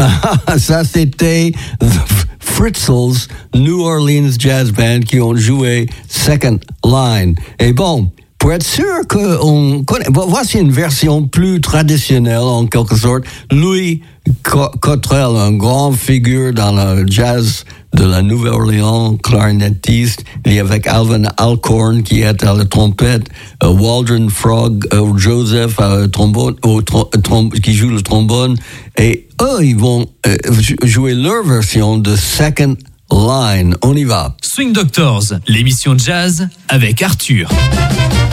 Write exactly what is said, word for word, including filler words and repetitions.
Ça, c'était The Fritzels, New Orleans Jazz Band, qui ont joué Second Line. Et bon, pour être sûr qu'on connaît, voici une version plus traditionnelle, en quelque sorte. Louis Cottrell, un grand figure dans le jazz de la Nouvelle-Orléans, clarinettiste. Il y a avec Alvin Alcorn qui est à la trompette, uh, Waldron Frog, uh, Joseph uh, trombone, uh, trom- trom- qui joue le trombone. Et eux, ils vont uh, jouer leur version de Second Line. On y va. Swing Doctors, l'émission jazz avec Arthur.